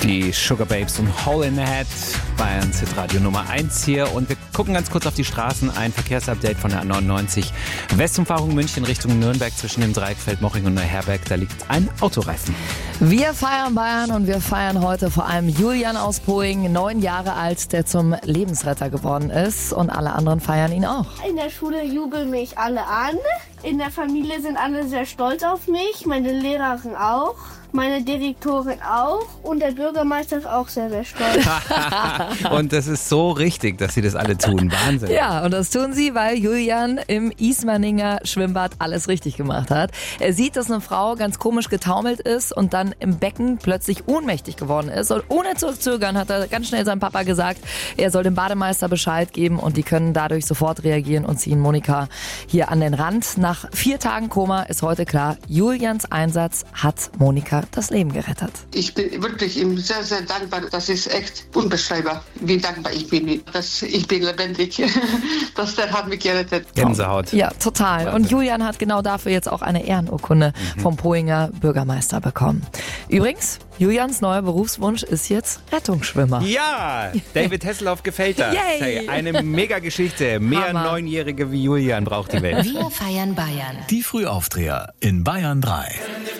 Die Sugar Babes und Hole in the Head, Bayerns Hitradio Nummer 1 hier. Und wir gucken ganz kurz auf die Straßen. Ein Verkehrsupdate von der A99. Westumfahrung München Richtung Nürnberg zwischen dem Dreieck Feldmoching und Neuherberg. Da liegt ein Autoreifen. Wir feiern Bayern und wir feiern heute vor allem Julian aus Poing, 9 Jahre alt, der zum Lebensretter geworden ist. Und alle anderen feiern ihn auch. In der Schule jubeln mich alle an. In der Familie sind alle sehr stolz auf mich. Meine Lehrerin auch. Meine Direktorin auch und der Bürgermeister ist auch sehr, sehr stolz. Und das ist so richtig, dass sie das alle tun. Wahnsinn. Ja, und das tun sie, weil Julian im Ismaninger Schwimmbad alles richtig gemacht hat. Er sieht, dass eine Frau ganz komisch getaumelt ist und dann im Becken plötzlich ohnmächtig geworden ist. Und ohne zu zögern hat er ganz schnell seinem Papa gesagt, er soll dem Bademeister Bescheid geben und die können dadurch sofort reagieren und ziehen Monika hier an den Rand. Nach 4 Tagen Koma ist heute klar, Julians Einsatz hat Monika das Leben gerettet. Ich bin wirklich ihm sehr, sehr dankbar. Das ist echt unbeschreibbar, wie dankbar ich bin. Ich bin lebendig. Der hat mich gerettet. Gänsehaut. Ja, total. Wahnsinn. Und Julian hat genau dafür jetzt auch eine Ehrenurkunde vom Poinger Bürgermeister bekommen. Übrigens, Julians neuer Berufswunsch ist jetzt Rettungsschwimmer. Ja, David Hasselhoff gefällt das. Yay. Hey, eine Mega-Geschichte. Mehr Hammer. 9-Jährige wie Julian braucht die Welt. Wir feiern Bayern. Die Frühaufdreher in Bayern 3.